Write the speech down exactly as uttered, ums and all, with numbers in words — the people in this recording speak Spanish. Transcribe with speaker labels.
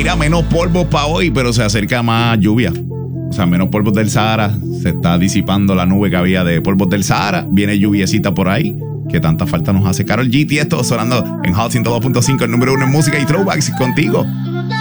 Speaker 1: mira, menos polvo para hoy, pero se acerca más lluvia. O sea, menos polvos del Sahara. Se está disipando la nube que había de polvos del Sahara. Viene lluviecita por ahí, que tanta falta nos hace. Karol G, y esto sonando en Hot ciento dos punto cinco, el número uno en música y throwbacks contigo.